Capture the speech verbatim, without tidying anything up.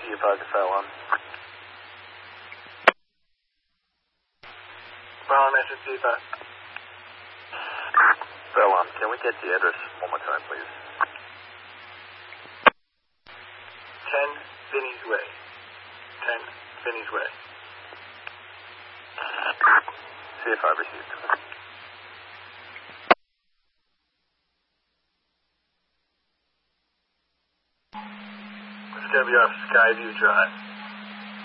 G five to Fallon. Fallon, S G five. Fallon, can we get the address one more time, please? ten Finney's Way. ten Finney's Way. C F five received. It's going to be off Skyview Drive.